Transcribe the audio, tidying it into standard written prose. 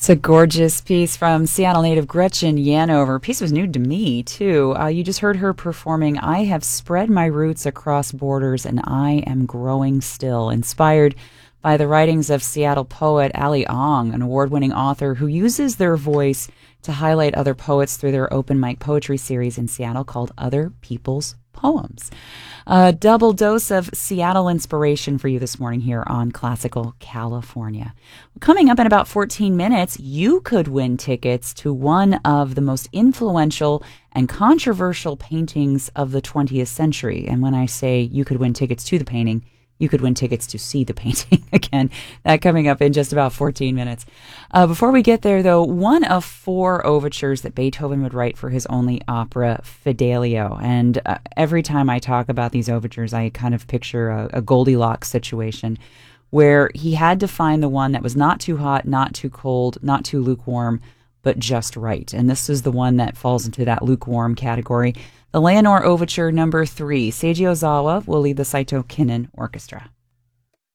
It's a gorgeous piece from Seattle native Gretchen Yanover. Piece was new to me, too. You just heard her performing I Have Spread My Roots Across Borders and I Am Growing Still, inspired by the writings of Seattle poet Ali Ong, an award-winning author who uses their voice to highlight other poets through their open mic poetry series in Seattle called Other People's Poems. A double dose of Seattle inspiration for you this morning here on Classical California. Coming up in about 14 minutes, you could win tickets to one of the most influential and controversial paintings of the 20th century. And when I say you could win tickets to the painting, you could win tickets to see the painting. Again, that coming up in just about 14 minutes. Before we get there, though, one of four overtures that Beethoven would write for his only opera, Fidelio. And every time I talk about these overtures, I kind of picture a Goldilocks situation where he had to find the one that was not too hot, not too cold, not too lukewarm, but just right. And this is the one that falls into that lukewarm category. The Leonore Overture number 3. Seiji Ozawa will lead the Saito Kinen Orchestra.